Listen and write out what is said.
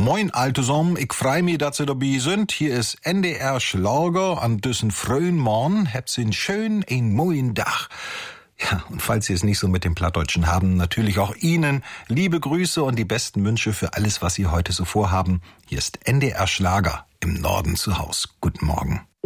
Moin, alte Som, ich freu mich, dass Sie dabei sind. Hier ist NDR Schlager an düssen frühen Morgen. Habt Sie einen schönen, moin Dach. Ja, und falls Sie es nicht so mit dem Plattdeutschen haben, natürlich auch Ihnen liebe Grüße und die besten Wünsche für alles, was Sie heute so vorhaben. Hier ist NDR Schlager im Norden zu Haus. Guten Morgen.